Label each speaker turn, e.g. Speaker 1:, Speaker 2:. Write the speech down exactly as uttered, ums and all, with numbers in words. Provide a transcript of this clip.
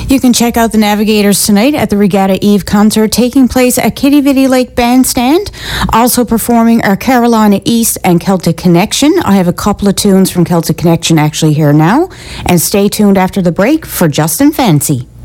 Speaker 1: You can check out the Navigators tonight at the Regatta Eve concert taking place at Kitty Vitty Lake Bandstand. Also performing are Carolina East and Celtic Connection. I have a couple of tunes from Celtic Connection actually here now. And stay tuned after the break for Justin Fancy.